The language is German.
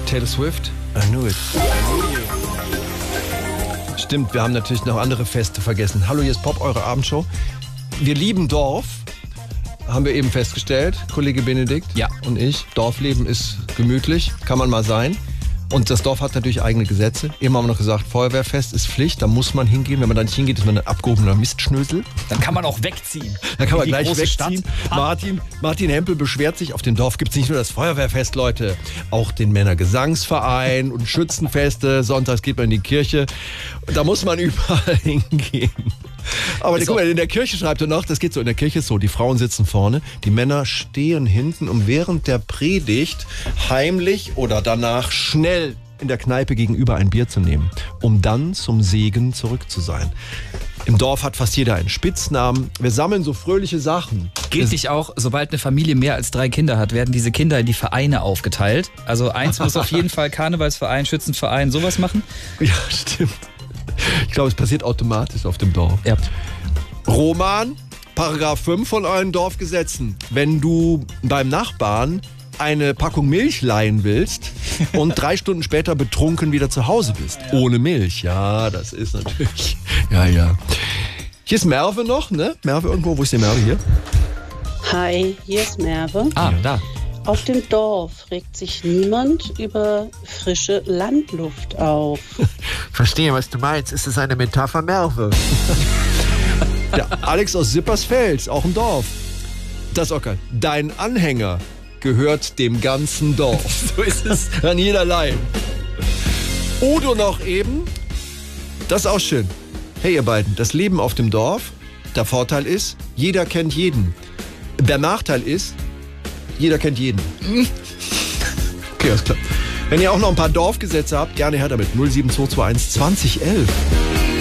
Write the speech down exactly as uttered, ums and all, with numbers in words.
Taylor Swift, I knew it. Stimmt, wir haben natürlich noch andere Feste vergessen. Hallo, hier ist Pop, eure Abendshow. Wir lieben Dorf, haben wir eben festgestellt, Kollege Benedikt ja. und ich. Dorfleben ist gemütlich, kann man mal sein. Und das Dorf hat natürlich eigene Gesetze. Eben haben wir noch gesagt, Feuerwehrfest ist Pflicht, da muss man hingehen. Wenn man da nicht hingeht, ist man ein abgehobener Mistschnösel. Dann kann man auch wegziehen. Dann kann man gleich wegziehen. Stadt. Martin, Martin Hempel beschwert sich, auf dem Dorf gibt es nicht nur das Feuerwehrfest, Leute. Auch den Männergesangsverein und Schützenfeste. Sonntags geht man in die Kirche. Da muss man überall hingehen. Aber guck mal, in der Kirche schreibt er noch, das geht so, in der Kirche ist so, die Frauen sitzen vorne, die Männer stehen hinten, um während der Predigt heimlich oder danach schnell in der Kneipe gegenüber ein Bier zu nehmen, um dann zum Segen zurück zu sein. Im Dorf hat fast jeder einen Spitznamen. Wir sammeln so fröhliche Sachen. Gilt nicht auch, sobald eine Familie mehr als drei Kinder hat, werden diese Kinder in die Vereine aufgeteilt. Also eins muss auf jeden Fall Karnevalsverein, Schützenverein, sowas machen. Ja, stimmt. Ich glaube, es passiert automatisch auf dem Dorf. Ja. Roman, Paragraph fünf von euren Dorfgesetzen. Wenn du beim Nachbarn eine Packung Milch leihen willst und drei Stunden später betrunken wieder zu Hause bist. Ja. Ohne Milch. Ja, das ist natürlich... Ja, ja. Hier ist Merve noch, ne? Merve irgendwo. Wo ist die Merve hier? Hi, hier ist Merve. Ah, da. Auf dem Dorf regt sich niemand über frische Landluft auf. Verstehe, was du meinst. Ist es eine Metapher, Merve? Der Alex aus Sippersfeld, auch im Dorf. Das ist auch geil. Dein Anhänger gehört dem ganzen Dorf. So ist es. An jeder Leine. Udo noch eben. Das ist auch schön. Hey ihr beiden, das Leben auf dem Dorf, der Vorteil ist, jeder kennt jeden. Der Nachteil ist, jeder kennt jeden. Okay, alles klar. Wenn ihr auch noch ein paar Dorfgesetze habt, gerne her damit. null sieben zwei zwei eins zwanzig elf.